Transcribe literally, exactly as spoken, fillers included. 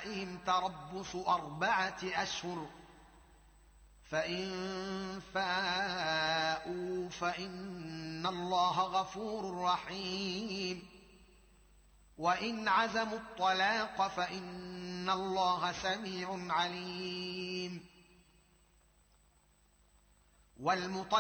نكاحهم تربص أربعة أشهر فإن فاءوا فإن الله غفور رحيم وإن عزموا الطلاق فإن الله سميع عليم.